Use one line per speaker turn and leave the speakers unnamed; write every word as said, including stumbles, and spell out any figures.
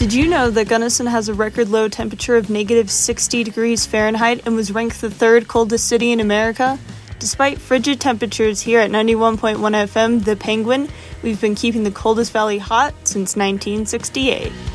Did you know that Gunnison has a record low temperature of negative sixty degrees Fahrenheit and was ranked the third coldest city in America? Despite frigid temperatures here at ninety-one point one F M, The Penguin, we've been keeping the coldest valley hot since nineteen sixty-eight.